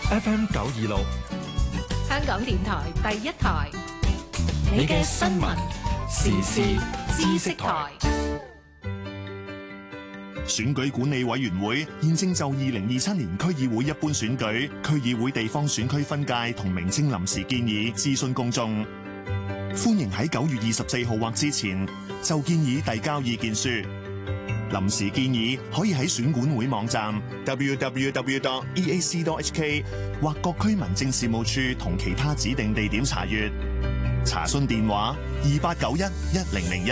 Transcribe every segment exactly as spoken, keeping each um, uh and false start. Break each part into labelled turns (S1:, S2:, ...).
S1: F M 九二六，
S2: 香港電台第一台，你嘅新聞時事知識台。
S3: 選舉管理委員會現正就二零二七年區議會一般選舉、區議會地方選區分界同名稱臨時建議諮詢公眾，歡迎喺九月二十四號或之前就建議遞交意見書。臨時建議可以喺選管會網站 double-u double-u double-u dot e a c dot h k 或各區民政事務處同其他指定地點查閱。查詢電話二八九一一零零一。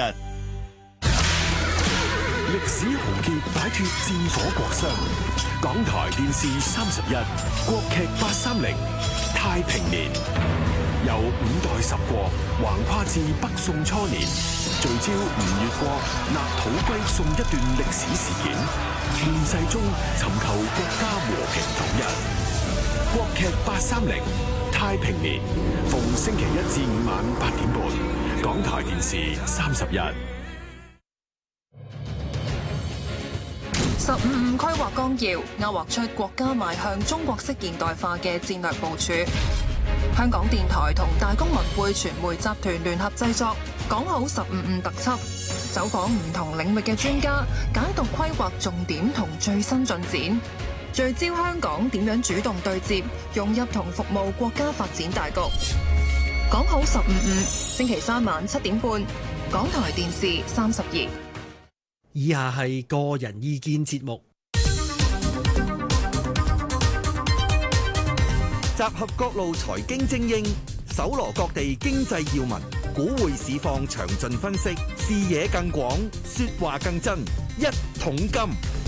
S4: 歷史豪傑擺脫戰火國殤，港台電視三十一，國劇八三零太平年，由五代十國橫跨至北宋初年，聚焦吳越國立土歸宋一段歷史事件，亂世中尋求國家和平統一。國劇八三零太平年，逢星期一至五晚八點半，港台電視三十一。
S5: 十五五規劃綱要勾畫出國家邁向中國式現代化嘅戰略部署。香港電台同大公文匯傳媒集團聯合製作《講好十五五》特輯，走訪唔同領域嘅專家，解讀規劃重點同最新進展，聚焦香港點樣主動對接、融入同服務國家發展大局。講好十五五，星期三晚七點半，港台電視三十二。
S6: 以下係個人意見節目，
S7: 集合各路財經精英，搜羅各地經濟要聞，股匯市況詳盡分析，視野更廣，說話更真，一桶金。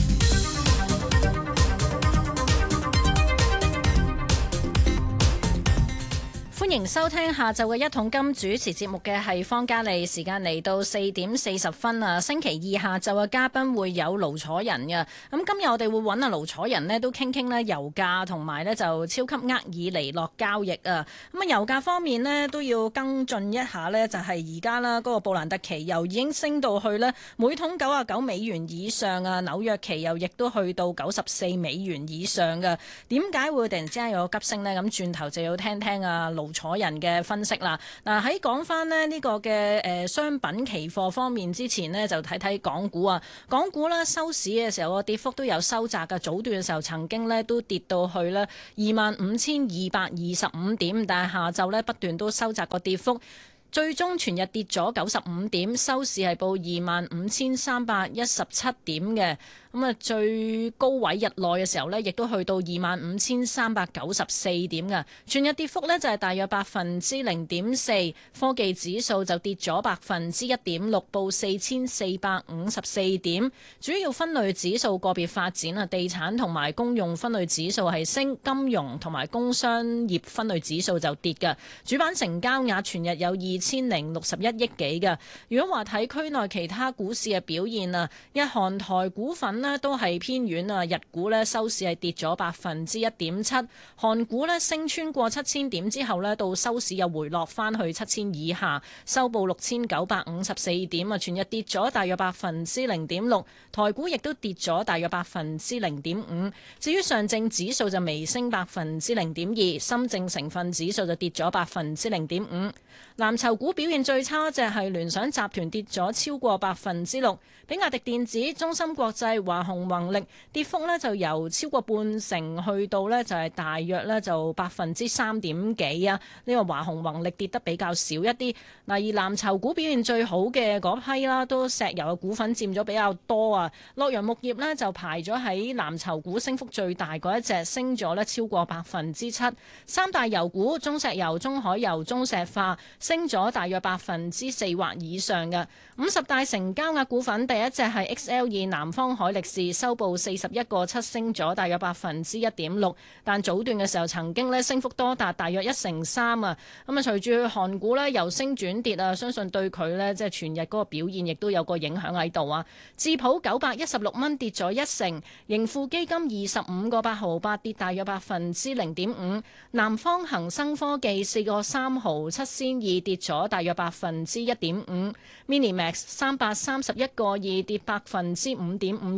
S8: 歡迎收聽下晝嘅一桶金，主持節目嘅係方嘉莉。時間嚟到四點四十分啊！星期二下晝嘅嘉賓會有盧楚仁嘅。咁今日我哋會揾阿盧楚仁呢都傾傾呢油價同埋呢就超級厄爾尼諾交易啊！咁啊油價方面呢都要跟進一下呢，就係而家啦，嗰個布蘭特期油已經升到去呢每桶九啊九美元以上啊，紐約期油亦都去到九十四美元以上嘅。點解會突然之間有個急升呢？咁轉頭就要聽聽阿盧楚仁嘅分析啦。嗱，喺講翻咧呢個嘅誒商品期貨方面之前呢，就睇睇港股啊。港股咧收市嘅時候個跌幅都有收窄嘅，早段嘅時候曾經咧都跌到去咧二萬五千二百二十五點，但係下晝咧不斷都收窄個跌幅。最終全日跌咗九十五點，收市係報二萬五千三百一十七點嘅。咁啊，最高位日內嘅時候呢，亦都去到二萬五千三百九十四點嘅。全日跌幅呢，就係大約百分之零點四。科技指數就跌咗百分之一點六，報四千四百五十四點。主要分類指數個別發展啊，地產同埋公用分類指數係升，金融同埋工商業分類指數就跌嘅。主板成交額全日有二千零六十一億幾嘅。如果話睇區內其他股市嘅表現啊，日韓台股份呢都係偏軟啊，日股呢收市係跌咗百分之一點七，韓股呢升穿過七千點之後呢，到收市又回落翻去七千以下，收報六千九百五十四點啊，全日跌咗大約百分之零點六，台股亦都跌咗大約百分之零點五。至於上證指數就微升百分之零點二，深證成分指數就跌咗百分之零點五。藍籌股表現最差就係聯想集團跌咗超過百分之六，比亞迪電子、中芯國際、華虹宏力跌幅呢就由超過半成去到呢就係大約呢就百分之三點幾啊。呢個華虹宏力跌得比較少一啲。嗱，而藍籌股表現最好嘅嗰批啦，都石油嘅股份佔咗比較多啊。洛陽鉬業呢就排咗喺藍籌股升幅最大嗰一隻，升咗呢超過百分之七。三大油股中石油、中海油、中石化升咗大約百分之四或以上嘅。五十大成交額股份第一隻係 X L 二南方海力士，收報四十一個七，升咗大約百分之一點六。但早段嘅時候曾經咧升幅多達大約一成三啊。咁啊，隨住韓股咧由升轉跌啊，相信對佢咧即係全日嗰個表現亦都有個影響喺度啊。智普九百一十六蚊跌咗一成，盈富基金二十五個八毫八跌大約百分之零點五。南方恒生科技四個三毫七仙二跌咗大約百分之一點五。Minimax 三百三十一個二跌百分之五點五二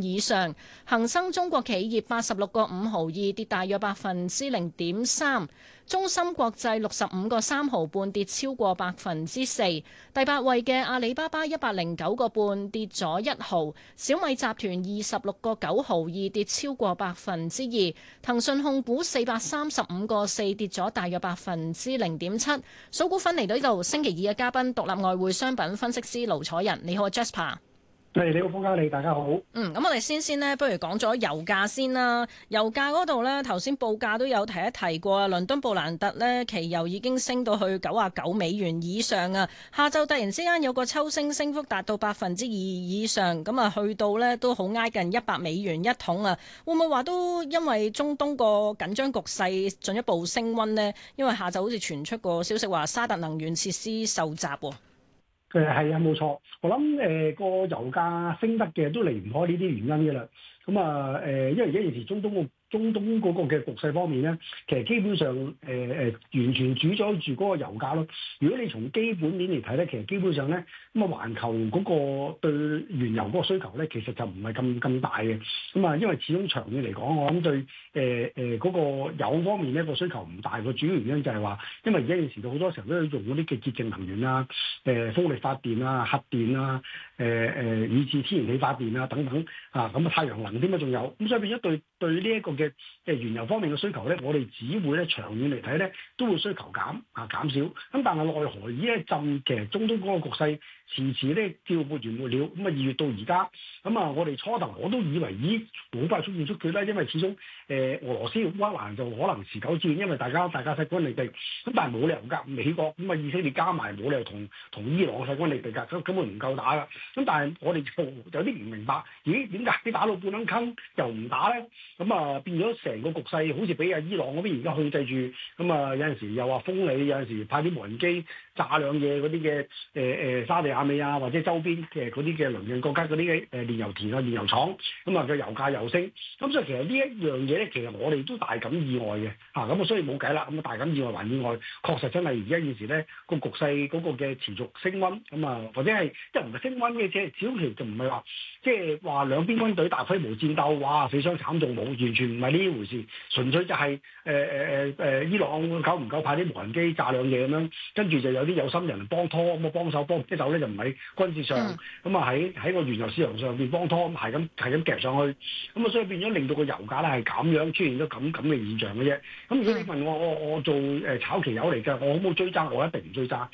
S8: 以上。恒生中國企業八十六個五毫二，跌大約百分之零點三。中芯國際六十五個三毫半，跌超過百分之四。第八位嘅阿里巴巴一百零九個半，跌咗一毫。小米集團二十六個九毫二，跌超過百分之二。騰訊控股四百三十五個四，跌咗大約百分之零點七。數股份嚟到呢度，星期二嘅嘉賓獨立外匯商品分析師盧楚仁，你好 Jasper。
S1: 係，你好，方嘉利，大家好。
S8: 嗯，咁我哋先先呢，不如講咗油價先啦。油價嗰度呢，頭先報價都有提一提過啊。倫敦布蘭特呢，期油已經升到去九啊九美元以上啊。下晝突然之間有個抽升，升幅達到百分之二以上，咁啊去到呢都好挨近一百美元一桶啊。會唔會話都因為中東個緊張局勢進一步升溫呢？因為下晝好似傳出個消息話沙特能源設施受襲喎。
S1: 誒係啊，冇錯。我諗誒個油價升得嘅都離唔開呢啲原因嘅啦。咁啊誒，因為而家現時中東個中東嗰個嘅局勢方面咧，其實基本上誒誒、呃、完全主宰住嗰個油價咯。如果你從基本面嚟睇咧，其實基本上咧咁啊，環球嗰個對原油嗰個需求咧，其實就唔係咁咁大嘅。咁啊，因為始終長遠嚟講，我諗對誒誒嗰個油方面咧個需求唔大。個主要原因就係話，因為而家現時到好多時候都要用嗰啲嘅潔淨能源啊、誒、呃、風力發電啊、核電啊、誒、呃、誒以至天然氣發電啊等等啊，咁啊太陽能添啊，仲有咁，所以變咗對對呢一個嘅誒原油方面嘅需求咧，我哋只會咧長遠嚟睇咧都會需求減啊減少。咁但係奈何呢一陣其實中東嗰個局勢遲遲咧叫沒完沒了。咁啊二月到而家，咁啊我哋初頭我都以為咦好快速戰速決啦，因為始終誒、呃、俄羅斯烏克蘭就可能持久戰，因為大家大家勢均力敵。咁但係冇理由㗎，美國咁啊以色列加埋冇理由同同伊朗勢均力敵㗎，咁根本唔夠打㗎。咁但係我哋就有啲唔明白，咦點解你打到半坑坑又唔打咧？咁啊變咗成個局勢好似俾阿伊朗嗰邊而家控制住，咁啊有陣時又話封你，有陣時派啲無人機炸兩嘢嗰啲嘅誒誒沙地亞美啊，或者周邊嘅嗰啲嘅鄰近國家嗰啲嘅誒煉油田啊、煉油廠，咁啊個油價又升，咁所以其實呢一樣嘢咧，其實我哋都大感意外嘅嚇，咁啊所以冇計啦，咁啊大感意外還意外，確實真係而家現時咧個局勢嗰個嘅持續升溫，咁啊或者係即係唔係升溫嘅啫，小期就唔係話即係話兩邊軍隊大規模戰鬥，哇死傷慘重冇，完全唔係呢回事，純粹就係誒誒誒誒伊朗夠唔夠派啲無人機炸兩嘢咁樣，跟住就有啲有心人幫拖咁啊幫手幫，即手咧就唔喺軍事上，咁啊喺喺個原油市場上邊幫拖，咁係咁係咁夾上去，咁啊所以變咗令到個油價咧係咁樣出現咗咁咁嘅現象嘅啫。咁如果你問我我我做誒炒期油嚟嘅，我好冇追揸，我一定唔追揸。